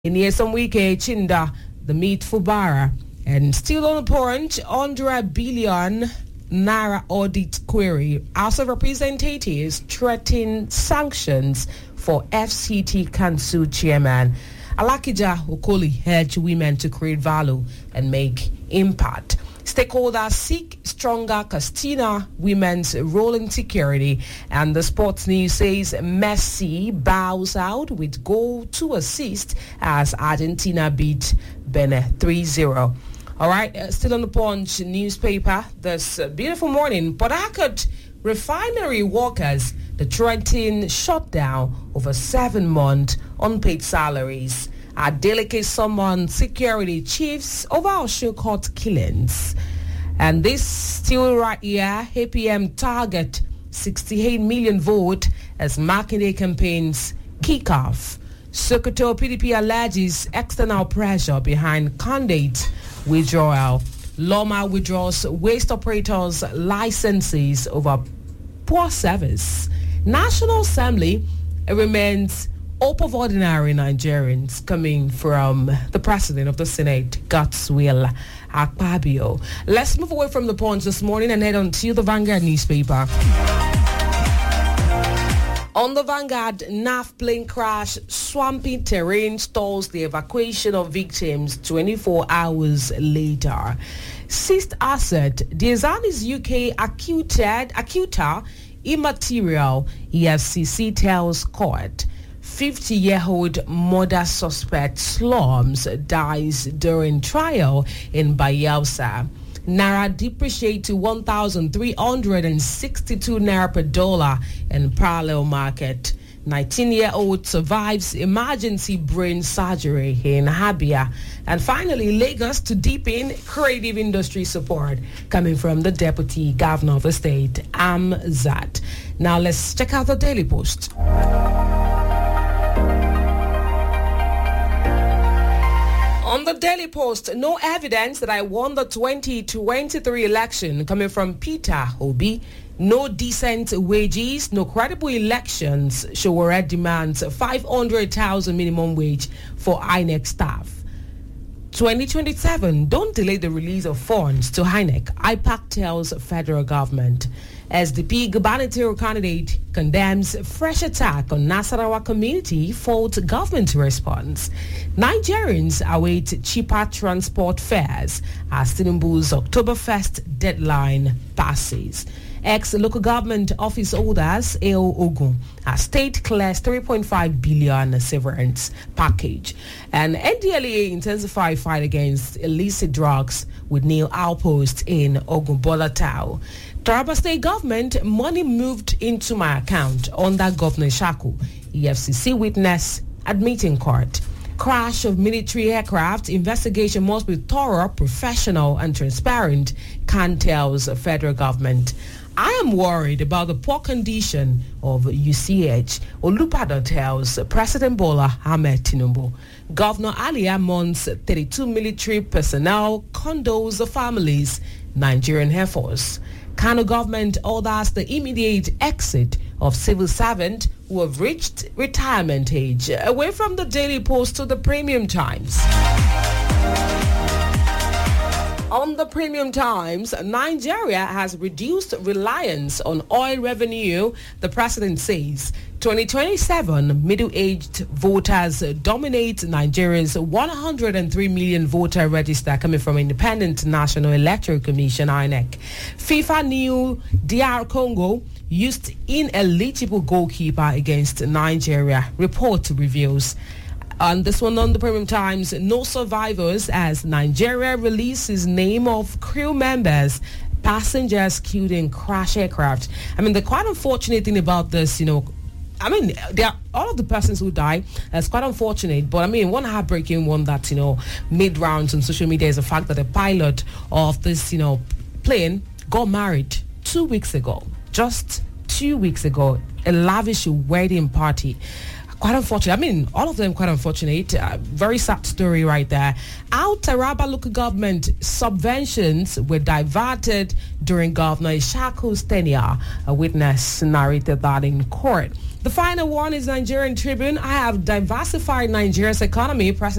In Wike Chinda, the meat Fubara, and still on the point, under $1 billion Naira audit query. House of Representatives threaten sanctions for FCT Council Chairman. Alakija Okoli urged women to create value and make impact. Stakeholders seek stronger Castina women's role in security. And the sports news says Messi bows out with goal to assist as Argentina beat Benin 3-0. All right, still on the Punch newspaper this beautiful morning. Port Harcourt refinery workers, the threatening shutdown over 7-month unpaid salaries. A delicate summon security chiefs over Osho Court killings. And this still right here, APM target 68 million vote as marking day campaigns kick off. Secretary PDP alleges external pressure behind candidate withdrawal. Loma withdraws waste operators licenses over poor service. National Assembly remains hope of ordinary Nigerians coming from the President of the Senate, Godswill Akpabio. Let's move away from the Punch this morning and head on to the Vanguard newspaper. On the Vanguard, NAF plane crash, swampy terrain stalls the evacuation of victims 24 hours later. Seized asset, Diazanis UK accuter immaterial, EFCC tells court. 50-year-old murder suspect slums dies during trial in Bayelsa. Naira depreciate to 1,362 Naira per dollar in parallel market. 19-year-old survives emergency brain surgery in Habia. And finally, Lagos to deepen creative industry support coming from the Deputy Governor of the state, Amzat. Now let's check out the Daily Post. On the Daily Post, no evidence that I won the 2023 election coming from Peter Obi. No decent wages, no credible elections. Showore demands 500,000 minimum wage for INEC staff. 2027, don't delay the release of funds to INEC. IPAC tells federal government. SDP gubernatorial candidate condemns fresh attack on Nasarawa community, fault government response. Nigerians await cheaper transport fares as Tinubu's Oktoberfest deadline passes. Ex-local government office holders, AO Ogun, a state clears 3.5 billion severance package. And NDLEA intensify fight against illicit drugs with new outpost in Ogunbolatao. Taraba State government, money moved into my account under Governor Shaku. EFCC witness admitting court. Crash of military aircraft, investigation must be thorough, professional and transparent, Khan tells federal government. I am worried about the poor condition of UCH. Olupada tells President Bola Ahmed Tinubu. Governor Alia mourns 32 military personnel, condoles the families, Nigerian Air Force. Kano government orders the immediate exit of civil servants who have reached retirement age. Away from the Daily Post to the Premium Times. On the Premium Times, Nigeria has reduced reliance on oil revenue, the president says. 2027, middle-aged voters dominate Nigeria's 103 million voter register coming from Independent National Electoral Commission, INEC. FIFA new DR Congo used ineligible goalkeeper against Nigeria, report reveals. On this one on the Premium Times, no survivors as Nigeria releases name of crew members, passengers killed in crash aircraft. I mean, the quite unfortunate thing about this, all of the persons who die, that's quite unfortunate. But one heartbreaking one that, made rounds on social media is the fact that the pilot of this, plane got married 2 weeks ago. Just 2 weeks ago, a lavish wedding party. Quite unfortunate. All of them quite unfortunate. Very sad story right there. Our Taraba local government subventions were diverted during Governor Ishaku's tenure. A witness narrated that in court. The final one is Nigerian Tribune. I have diversified Nigeria's economy.